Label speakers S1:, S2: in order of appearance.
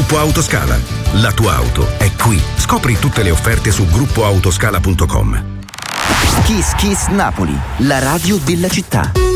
S1: Gruppo Autoscala. La tua auto è qui. Scopri tutte le offerte su gruppoautoscala.com.
S2: Kiss Kiss Napoli, la radio della città.